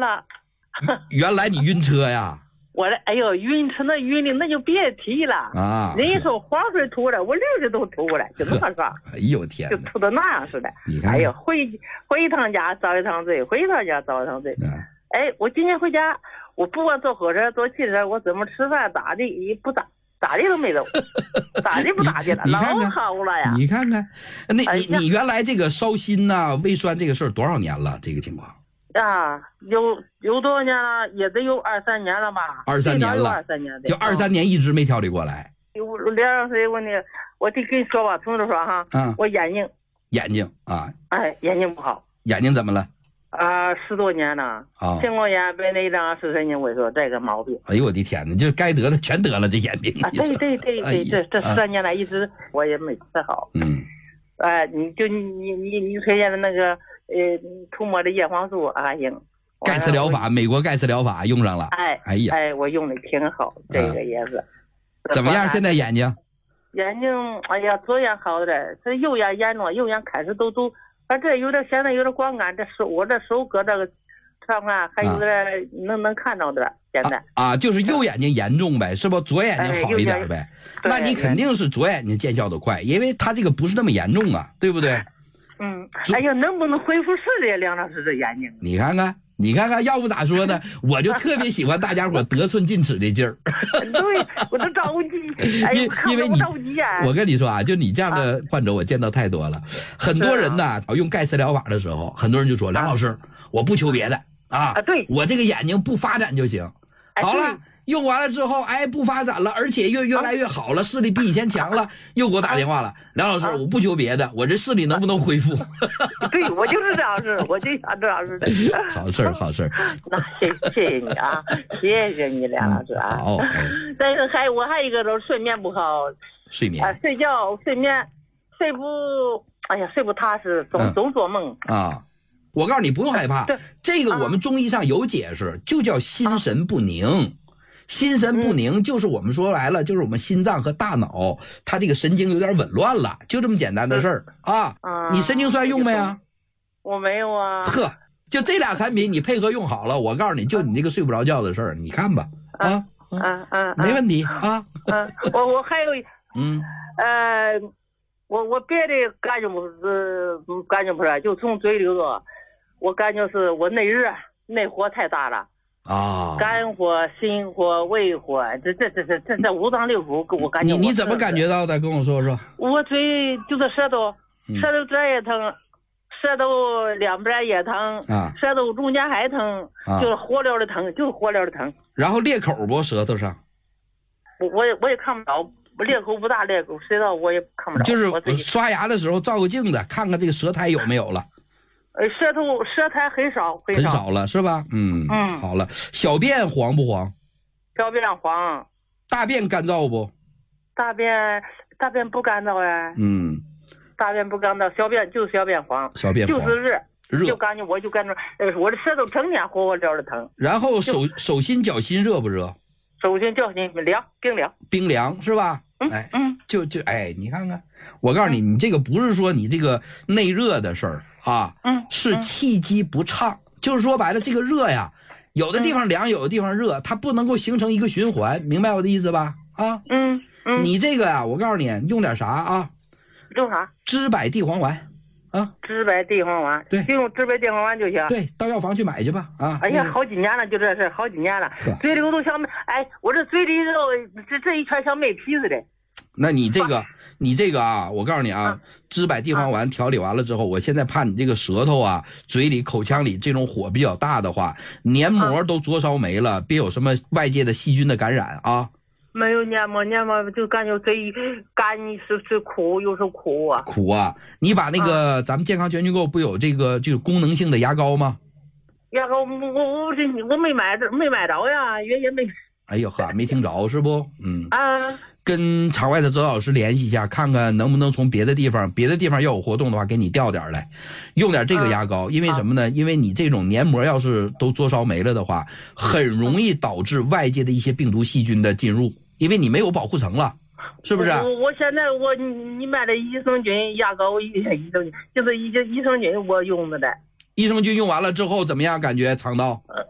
了。 原来你晕车呀？ 我这哎呦，晕车那晕的那就别提了啊！ 人家说黄水吐了，我流水都吐过来，就那么说。 哎呦天， 就吐的那样似的。哎呦，回一趟家遭一趟罪，回一趟家遭一趟罪。哎，我今天回家，我不管坐火车坐汽车，我怎么吃饭咋的不咋的都没走，咋的不咋的了，老好了呀。 你看看，你原来这个烧心呐、胃酸这个事儿多少年了？这个情况？ 啊，有多少年了？也得有2-3年了吧 ？23年了 ，23年的， 就23年一直没调理过来。 我2岁我得跟你说吧，从头说哈。我眼睛啊，哎，眼睛不好。 眼睛怎么了 ？10多年了。青光眼、白内障、视神经萎缩这个毛病。 哎呦我的天哪，这该得的全得了，这眼病。 对，这10年来一直我也没治好。你推荐的那个涂抹的叶黄素还行。 盖茨疗法，美国盖茨疗法用上了。哎呀， 我用的挺好，这个也是。 怎么样？现在眼睛？ 哎呀，左眼好点，这右眼严重，右眼开始都，反正现在有点光感，我这手搁这个上看还有点能看着点，现在。 就是右眼睛严重呗，是不？左眼睛好一点呗。那你肯定是左眼睛见效的快，因为他这个不是那么严重啊，对不对？ 哎呀，能不能恢复视力，梁老师这眼睛？ 你看看，要不咋说呢？我就特别喜欢大家伙得寸进尺的劲儿。 对，我都着急。哎， 因为你着急啊！ 我跟你说啊，就你这样的患者，我见到太多了。很多人呢，用盖茨疗法的时候，很多人就说：“梁老师，我不求别的对， 我这个眼睛不发展就行。”好了。用完了之后，不发展了，而且越来越好了，视力比以前强了，又给我打电话了，梁老师，我不求别的，我这视力能不能恢复？ 对，我就是这样式，我就想这样式的。 好事。 那谢谢你啊，谢谢你，梁老师啊。 好。 但是我还有一个就是睡眠不好， 睡眠睡觉睡不踏实，总做梦啊。我告诉你，不用害怕，这个我们中医上有解释，就叫心神不宁。心神不宁就是我们说白了，就是我们心脏和大脑它这个神经有点紊乱了，就这么简单的事儿啊。你神经栓用没啊？ 我没有啊。 就这俩产品你配合用好了，我告诉你，就你这个睡不着觉的事儿，你看吧。没问题啊。 我还有我别的感觉不出来，就从嘴里头，我感觉是我内热内火太大了。肝火、心火、胃火，这五脏六腑，我感觉。 你怎么感觉到的？跟我说说。 我嘴就是舌头这儿也疼，舌头两边也疼舌头中间还疼就是火燎的疼， 然后裂口不？舌头上？ 我也看不着，裂口不大，裂口谁知道我也看不着。 就是刷牙的时候照个镜子，看看这个舌苔有没有了。 舌苔很少了是吧？好了。小便黄不黄？ 小便黄。 大便干燥不？ 大便不干燥呀。大便不干燥，小便黄。 小便黄就是热，就感觉我的舌头整天火燎的疼。 然后手心脚心热不热？ 手心脚心冰凉是吧？ 你看看，我告诉你，你这个不是说你这个内热的事儿是气机不畅，就是说白了，这个热呀，有的地方凉，有的地方热，它不能够形成一个循环，明白我的意思吧？你这个呀，我告诉你，用点啥啊？ 用啥？ 知柏地黄丸知柏地黄丸，对，就用知柏地黄丸就行。 对，到药房去买去吧哎呀，好几年了，就这事好几年了，嘴里我都像我这嘴里这一圈像没皮似的。 那你这个啊，我告诉你啊，知柏地黄丸调理完了之后，我现在怕你这个舌头啊、嘴里、口腔里这种火比较大的话，黏膜都灼烧没了，别有什么外界的细菌的感染啊。 没有黏膜就感觉嘴干是苦，有时候苦啊。你把那个咱们健康全聚购不有这个就是功能性的牙膏吗？ 牙膏我没买着呀，也没。 哎呦呵，没听着是不？跟场外的周老师联系一下，看看能不能从别的地方要有活动的话，给你调点来，用点这个牙膏。因为什么呢？因为你这种黏膜要是都灼烧没了的话，很容易导致外界的一些病毒细菌的进入，因为你没有保护层了，是不是？ 我现在你买的益生菌牙膏，就是益生菌我用的。 益生菌用完了之后怎么样？感觉肠道？